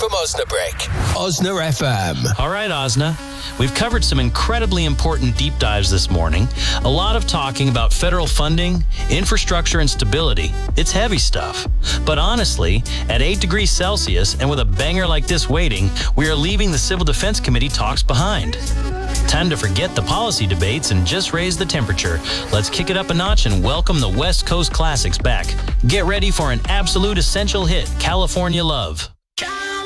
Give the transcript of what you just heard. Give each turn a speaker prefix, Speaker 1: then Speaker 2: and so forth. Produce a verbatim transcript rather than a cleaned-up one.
Speaker 1: from Osnabrück. Osna F M.
Speaker 2: All right, Osna. We've covered some incredibly important deep dives this morning. A lot of talking about federal funding, infrastructure, and stability. It's heavy stuff. But honestly, at eight degrees Celsius and with a banger like this waiting, we are leaving the Civil Defense Committee talks behind. Time to forget the policy debates and just raise the temperature. Let's kick it up a notch and welcome the West Coast Classics back. Get ready for an absolute essential hit, California Love.